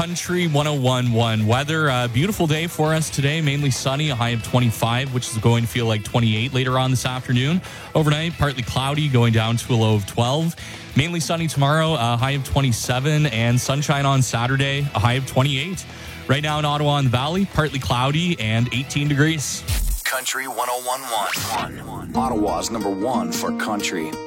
Country 101.1 weather. Beautiful day for us today. Mainly sunny, a high of 25, which is going to feel like 28 later on this afternoon. Overnight, partly cloudy, going down to a low of 12. Mainly sunny tomorrow, a high of 27, and sunshine on Saturday, a high of 28. Right now in Ottawa and the Valley, partly cloudy and 18 degrees. Country 101.1. Ottawa's number one for country.